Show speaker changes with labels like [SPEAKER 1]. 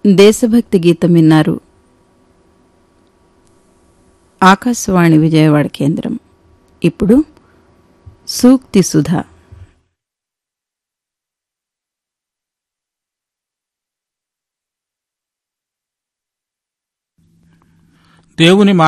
[SPEAKER 1] దేశభక్తి గీతం విన్నారు. ఆకాశవాణి విజయవాడ కేంద్రం. ఇప్పుడు సూక్తి సుధ.
[SPEAKER 2] దేవుని